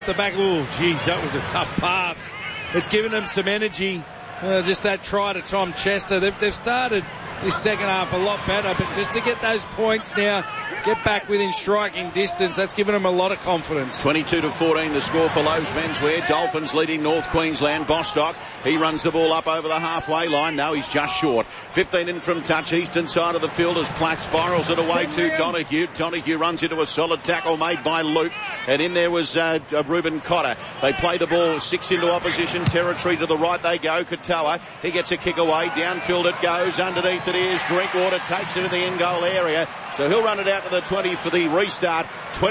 The back, oh, geez, that was a tough pass. It's given them some energy. Just that try to Tom Chester. They've started this second half a lot better, but just to get those points now, get back within striking distance, that's given them a lot of confidence. 22-14 the score for Lowe's Menswear. Dolphins leading North Queensland. Bostock, he runs the ball up over the halfway line. No, he's just short. 15 in from touch, eastern side of the field as Platt spirals it away to Donahue. Donahue runs into a solid tackle made by Luke, and in there was Reuben Cotter. They play the ball 6 into opposition territory. To the right they go. Katoa, he gets a kick away. Downfield it goes. Underneath it is. Drinkwater takes it in the end goal area. So he'll run it out to the 20 for the restart.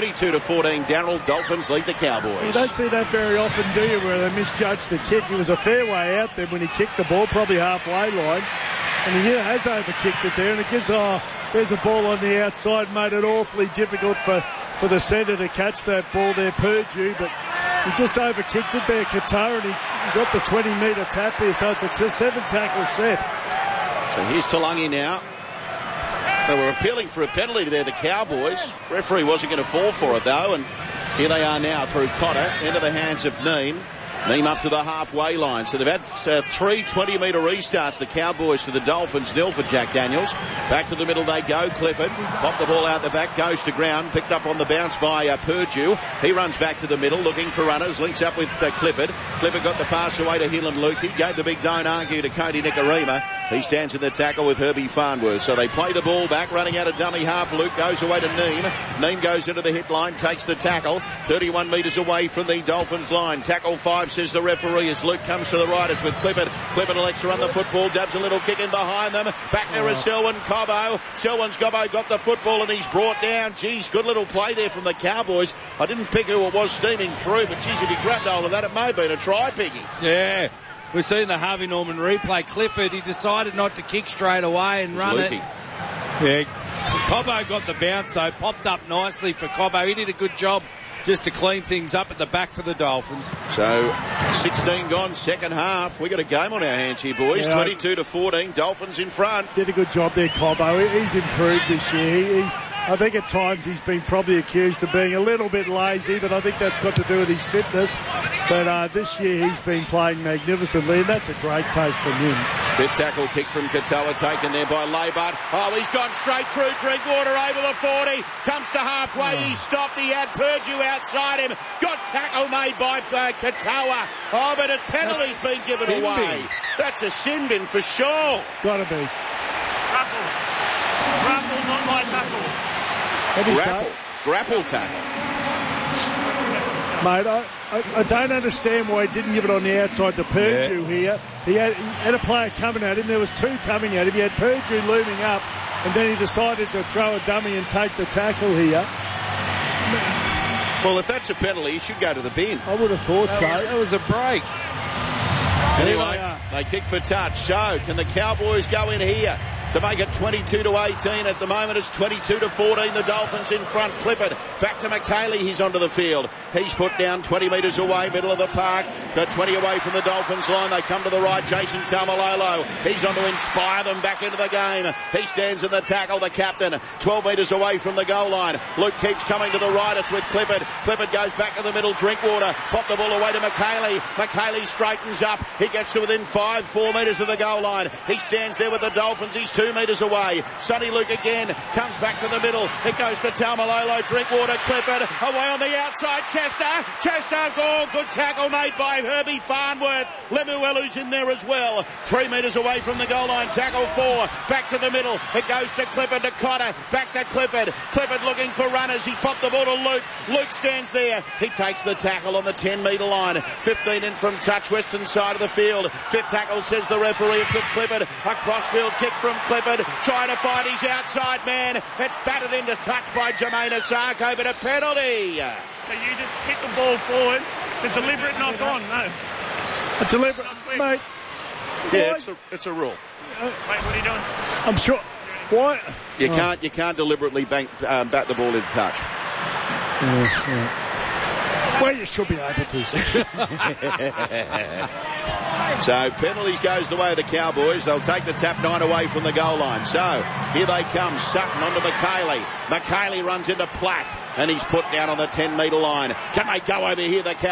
22-14. Darryl, Dolphins lead the Cowboys. You don't see that very often, do you, where they misjudge the kick. He was a fair way out there when he kicked the ball, probably halfway line. And he has overkicked it there, and it gives, there's a ball on the outside, made it awfully difficult for the centre to catch that ball there, Purdue, but he just overkicked it there, Qatar, and he got the 20-metre tap here, so it's a 7-tackle set. So here's Talangi now. They were appealing for a penalty there, the Cowboys. Referee wasn't going to fall for it, though, and here they are now through Cotter into the hands of Neem. Neem up to the halfway line. So they've had 3 20-metre restarts, the Cowboys to the Dolphins, 0 for Jack Daniels. Back to the middle they go. Clifford popped the ball out the back, goes to ground, picked up on the bounce by Purdue. He runs back to the middle looking for runners, links up with Clifford. Clifford got the pass away to Hilam Lukey, gave the big don't argue to Cody Nicarima. He stands in the tackle with Herbie Farnworth. So they play the ball back, running out of dummy half. Luke goes away to Neem. Neem goes into the hit line, takes the tackle, 31 metres away from the Dolphins line. Tackle 5, says the referee, as Luke comes to the right. It's with Clifford. Clifford elects to run the football, dabs a little kick in behind them. Back there is Selwyn Cobbo. Selwyn's got the football and he's brought down. Geez, good little play there from the Cowboys. I didn't pick who it was steaming through, but geez, if he grabbed hold of that, it may have been a try, Piggy. Yeah. We've seen the Harvey Norman replay. Clifford, he decided not to kick straight away and run it. Yeah, Cobbo got the bounce, though. Popped up nicely for Cobbo. He did a good job just to clean things up at the back for the Dolphins. So 16 gone, second half. We got a game on our hands here, boys. 22-14, Dolphins in front. Did a good job there, Cobbo. He's improved this year. I think at times he's been probably accused of being a little bit lazy, but I think that's got to do with his fitness. But this year he's been playing magnificently, and that's a great take from him. Fit tackle kick from Katoa taken there by Labart. Oh, he's gone straight through Drinkwater over the 40. Comes to halfway. He stopped. He had Purdue outside him. Got tackle made by Katoa. Oh, but a penalty's been given away. That's a sin bin for sure. Got to be. Grapple, not my tackle. Grapple tackle. Mate, I don't understand why he didn't give it on the outside to Purdue here. He had a player coming at him. There was 2 coming at him. He had Purdue looming up, and then he decided to throw a dummy and take the tackle here. Well, if that's a penalty, he should go to the bin. I would have thought so. That was a break. Anyway, they kick for touch. So, can the Cowboys go in here to make it 22-18? At the moment, it's 22-14. The Dolphins in front. Clifford back to McKaylee. He's onto the field. He's put down 20 metres away, middle of the park. Got 20 away from the Dolphins line. They come to the right. Jason Taumalolo. He's on to inspire them back into the game. He stands in the tackle, the captain. 12 metres away from the goal line. Luke keeps coming to the right. It's with Clifford. Clifford goes back to the middle. Drinkwater. Pop the ball away to McKaylee. McKaylee straightens up. He gets to within 4 metres of the goal line. He stands there with the Dolphins. He's 2 metres away. Sonny Luke again comes back to the middle. It goes to Taumalolo. Drinkwater. Clifford away on the outside. Chester goal. Good tackle made by Herbie Farnworth. Lemuelu's in there as well. 3 metres away from the goal line. Tackle 4. Back to the middle. It goes to Clifford, to Cotter. Back to Clifford. Clifford looking for runners. He popped the ball to Luke. Luke stands there. He takes the tackle on the 10-metre line. 15 in from touch, western side of the field. Fifth tackle, says the referee. It's with Clifford. A crossfield kick from Clifford. Trying to find his outside man. It's batted into touch by Jermaine Asako, but a penalty. So you just kick the ball forward. It's a deliberate knock on. No. A deliberate, mate. Yeah, it's a rule. Wait, what are you doing? I'm sure. Why? You can't deliberately bat the ball into touch. Well, you should be able to. So penalties goes the way of the Cowboys. They'll take the tap 9 away from the goal line. So here they come. Sutton onto McKaylee. McKaylee runs into Plath and he's put down on the 10-metre line. Can they go over here? The